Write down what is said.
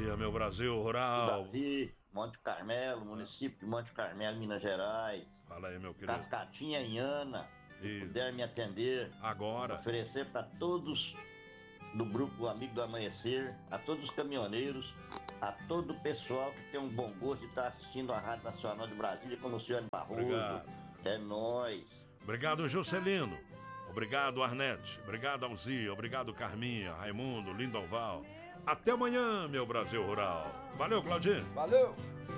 dia, meu Brasil Rural. Davi, Monte Carmelo, município de Monte Carmelo, Minas Gerais. Fala aí, meu querido. Cascatinha em Ana, se puder me atender. Agora. Oferecer para todos do grupo Amigo do Amanhecer, a todos os caminhoneiros, a todo o pessoal que tem um bom gosto de estar assistindo a Rádio Nacional de Brasília com o Luciano Barroso. Obrigado. É nóis. Obrigado, Juscelino. Obrigado, Arnete. Obrigado, Alzia. Obrigado, Carminha, Raimundo, Lindoval. Até amanhã, meu Brasil Rural. Valeu, Claudinho. Valeu.